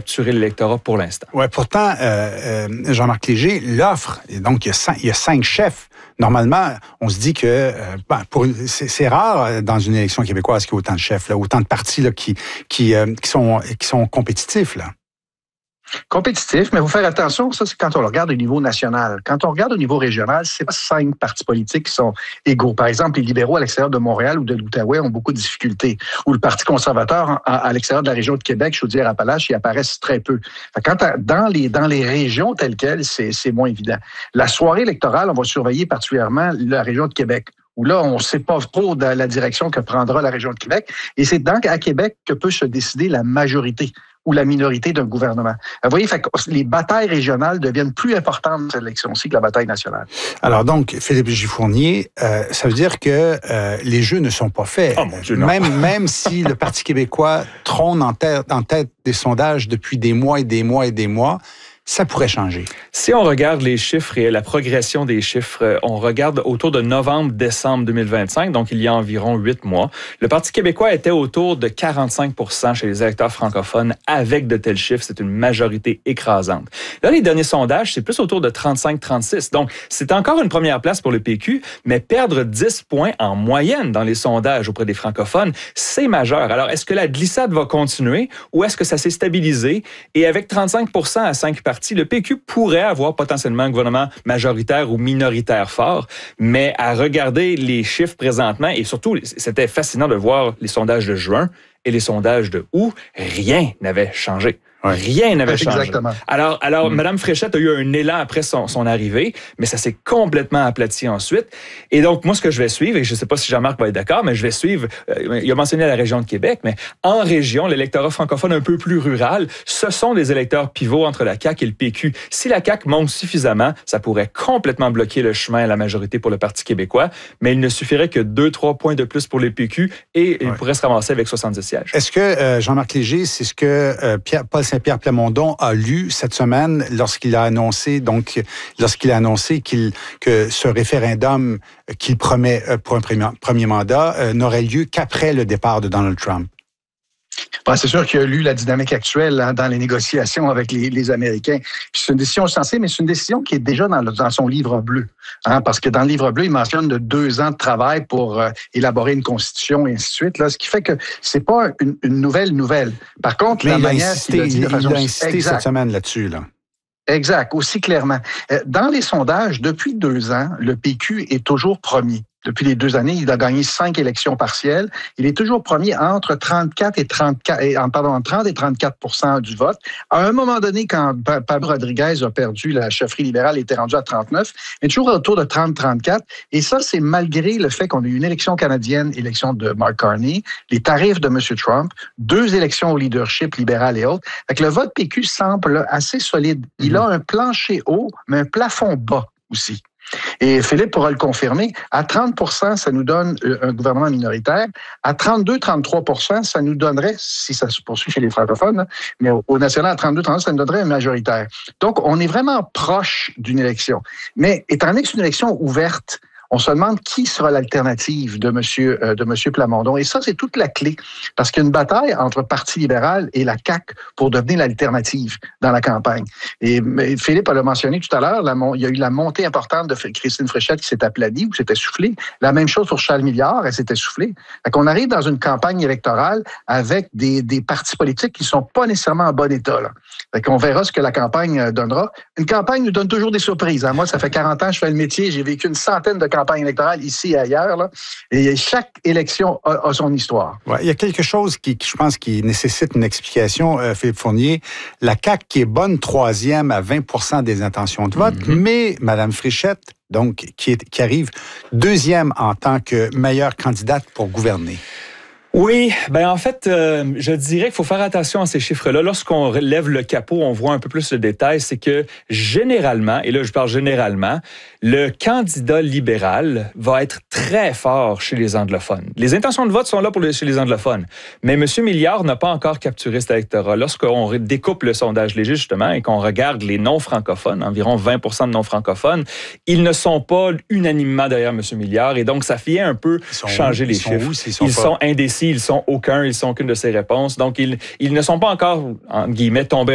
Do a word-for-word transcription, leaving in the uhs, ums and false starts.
capturer l'électorat pour l'instant. Oui, pourtant, euh, euh, Jean-Marc Léger, l'offre, donc il y, a cinq, il y a cinq chefs. Normalement, on se dit que euh, ben, pour une, c'est, c'est rare dans une élection québécoise qu'il y ait autant de chefs, là, autant de partis là, qui, qui, euh, qui, sont, qui sont compétitifs, là. Compétitif, mais il faut faire attention, ça c'est quand on le regarde au niveau national. Quand on regarde au niveau régional, c'est pas cinq partis politiques qui sont égaux. Par exemple, les libéraux à l'extérieur de Montréal ou de l'Outaouais ont beaucoup de difficultés. Ou le Parti conservateur à, à l'extérieur de la région de Québec, Chaudière-Appalaches, ils apparaissent très peu. Quand dans les dans les régions telles quelles, c'est, c'est moins évident. La soirée électorale, on va surveiller particulièrement la région de Québec, où là, on ne sait pas trop de la direction que prendra la région de Québec. Et c'est donc à Québec que peut se décider la majorité ou la minorité d'un gouvernement. Vous voyez, fait que les batailles régionales deviennent plus importantes dans cette élection-ci que la bataille nationale. Alors donc, Philippe Gifournier, euh, ça veut dire que euh, les jeux ne sont pas faits. Oh mon Dieu, non. Même, même si le Parti québécois trône en tête, en tête des sondages depuis des mois et des mois et des mois, ça pourrait changer. Si on regarde les chiffres et la progression des chiffres, on regarde autour de novembre-décembre deux mille vingt-cinq, donc il y a environ huit mois, le Parti québécois était autour de quarante-cinq pour cent chez les électeurs francophones avec de tels chiffres. C'est une majorité écrasante. Là, les derniers sondages, c'est plus autour de trente-cinq trente-six. Donc, c'est encore une première place pour le P Q, mais perdre dix points en moyenne dans les sondages auprès des francophones, c'est majeur. Alors, est-ce que la glissade va continuer ou est-ce que ça s'est stabilisé? Et avec trente-cinq pour cent à cinq partis, le P Q pourrait avoir potentiellement un gouvernement majoritaire ou minoritaire fort, mais à regarder les chiffres présentement, et surtout, c'était fascinant de voir les sondages de juin et les sondages de août, rien n'avait changé. Ouais. Rien n'avait changé. Exactement. Alors, alors mmh. Mme Fréchette a eu un élan après son, son arrivée, mais ça s'est complètement aplati ensuite. Et donc, moi, ce que je vais suivre, et je ne sais pas si Jean-Marc va être d'accord, mais je vais suivre, euh, il a mentionné la région de Québec, mais en région, l'électorat francophone un peu plus rural, ce sont des électeurs pivots entre la C A Q et le P Q. Si la C A Q monte suffisamment, ça pourrait complètement bloquer le chemin à la majorité pour le Parti québécois, mais il ne suffirait que deux trois points de plus pour le P Q et ouais. il pourrait se ramasser avec soixante-dix sièges. Est-ce que, euh, Jean-Marc Léger, c'est ce que euh, Pierre, Paul Saint-Pierre Plamondon a lu cette semaine lorsqu'il a annoncé donc lorsqu'il a annoncé qu'il que ce référendum qu'il promet pour un premier, premier mandat euh, n'aurait lieu qu'après le départ de Donald Trump? Bon, c'est sûr qu'il a lu la dynamique actuelle hein, dans les négociations avec les, les Américains. Puis c'est une décision sensée, mais c'est une décision qui est déjà dans, le, dans son livre bleu. Hein, parce que dans le livre bleu, il mentionne de deux ans de travail pour euh, élaborer une constitution et ainsi de suite. Là, ce qui fait que c'est pas une, une nouvelle nouvelle. Par contre, mais la il manière insisté, qu'il a dit il, de façon... il a insisté exact. cette semaine là-dessus, là. Exact, aussi clairement. Dans les sondages, depuis deux ans, le P Q est toujours premier. Depuis les deux années, il a gagné cinq élections partielles. Il est toujours premier entre trente-quatre et trente-quatre, pardon, entre trente et trente-quatre pour cent du vote. À un moment donné, quand Pablo Rodriguez a perdu la chefferie libérale, il était rendu à trente-neuf, mais toujours autour de trente à trente-quatre. Et ça, c'est malgré le fait qu'on a eu une élection canadienne, élection de Mark Carney, les tarifs de M. Trump, deux élections au leadership libéral et autres. Fait que le vote P Q semble assez solide. Il a un plancher haut, mais un plafond bas aussi. Et Philippe pourra le confirmer, à trente pour cent, ça nous donne un gouvernement minoritaire. À trente-deux à trente-trois pour cent, ça nous donnerait, si ça se poursuit chez les francophones, mais au national, à trente-deux à trente-trois, ça nous donnerait un majoritaire. Donc, on est vraiment proche d'une élection. Mais étant donné que c'est une élection ouverte, on se demande qui sera l'alternative de monsieur euh, de monsieur Plamondon. Et ça, c'est toute la clé. Parce qu'il y a une bataille entre le Parti libéral et la C A Q pour devenir l'alternative dans la campagne. Et Philippe l'a mentionné tout à l'heure, la, il y a eu la montée importante de Christine Fréchette qui s'est aplanie ou s'est essoufflée. La même chose pour Charles Milliard, elle s'est essoufflée. Fait qu'on arrive dans une campagne électorale avec des, des partis politiques qui sont pas nécessairement en bon état. Là. Fait qu'on verra ce que la campagne donnera. Une campagne nous donne toujours des surprises. Hein. Moi, ça fait quarante ans que je fais le métier. J'ai vécu une centaine de campagne électorale ici et ailleurs. Là, et chaque élection a, a son histoire. Ouais, il y a quelque chose qui, qui, je pense, qui nécessite une explication, euh, Philippe Fournier. La C A Q qui est bonne troisième à vingt pour cent des intentions de vote, mm-hmm. mais Mme Fréchette, donc, qui, est, qui arrive deuxième en tant que meilleure candidate pour gouverner. Oui, ben en fait, euh, je dirais qu'il faut faire attention à ces chiffres-là. Lorsqu'on lève le capot, on voit un peu plus de détails. C'est que généralement, et là je parle généralement, le candidat libéral va être très fort chez les anglophones. Les intentions de vote sont là pour les, chez les anglophones. Mais M. Milliard n'a pas encore capturé cet électorat. Lorsqu'on découpe le sondage léger, justement, et qu'on regarde les non-francophones, environ vingt pour cent de non-francophones, ils ne sont pas unanimement derrière M. Milliard. Et donc, ça fait un peu changer où? les ils chiffres. Sont où, ils sont, ils sont indécis. Ils sont aucun, ils sont aucune de ces réponses. Donc, ils, ils ne sont pas encore, en guillemets, tombés